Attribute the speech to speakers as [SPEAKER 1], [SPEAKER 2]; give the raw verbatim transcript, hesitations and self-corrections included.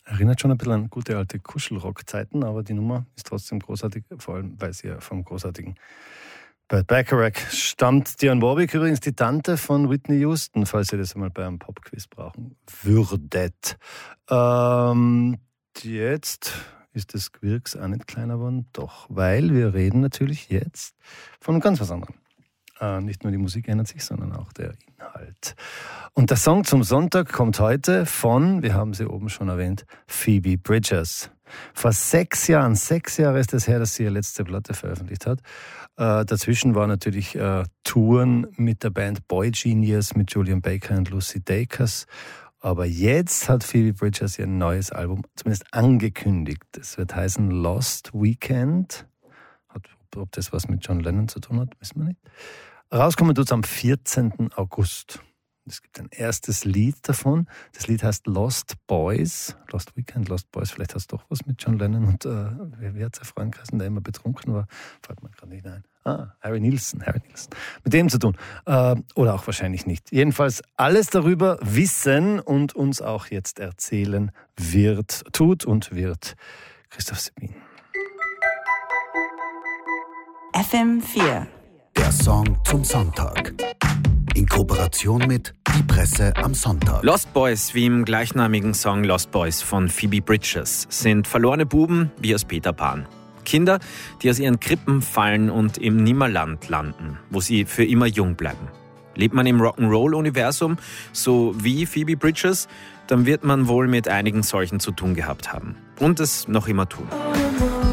[SPEAKER 1] Erinnert schon ein bisschen an gute alte Kuschelrock-Zeiten, aber die Nummer ist trotzdem großartig, vor allem weil sie ja vom großartigen Burt Bacharach stammt. Dionne Warwick übrigens die Tante von Whitney Houston, falls ihr das einmal bei einem Popquiz brauchen würdet. Ähm, jetzt ist das Gewirks auch nicht kleiner geworden, doch, weil wir reden natürlich jetzt von ganz was anderem. Äh, nicht nur die Musik ändert sich, sondern auch der Inhalt. Und der Song zum Sonntag kommt heute von, wir haben sie oben schon erwähnt, Phoebe Bridgers. Vor sechs Jahren, sechs Jahre ist es her, dass sie ihre letzte Platte veröffentlicht hat. Äh, dazwischen war natürlich äh, Touren mit der Band Boy Genius, mit Julian Baker und Lucy Dacus. Aber jetzt hat Phoebe Bridgers ihr neues Album zumindest angekündigt. Es wird heißen Lost Weekend. Hat, ob das was mit John Lennon zu tun hat, wissen wir nicht. Rauskommen tut es am vierzehnten August. Es gibt ein erstes Lied davon. Das Lied heißt Lost Boys. Lost Weekend, Lost Boys. Vielleicht hast du doch was mit John Lennon und äh, wie hat sein Freund geheißen, der immer betrunken war? Fällt mir gerade nicht ein. Ah, Harry Nilsson, Harry Nilsson. Mit dem zu tun. Äh, oder auch wahrscheinlich nicht. Jedenfalls alles darüber wissen und uns auch jetzt erzählen wird, tut und wird Christoph Sebin.
[SPEAKER 2] F M vier.
[SPEAKER 3] Der Song zum Sonntag. In Kooperation mit Die Presse am Sonntag.
[SPEAKER 4] Lost Boys, wie im gleichnamigen Song Lost Boys von Phoebe Bridgers, sind verlorene Buben wie aus Peter Pan. Kinder, die aus ihren Krippen fallen und im Nimmerland landen, wo sie für immer jung bleiben. Lebt man im Rock'n'Roll-Universum, so wie Phoebe Bridgers, dann wird man wohl mit einigen solchen zu tun gehabt haben. Und es noch immer tun.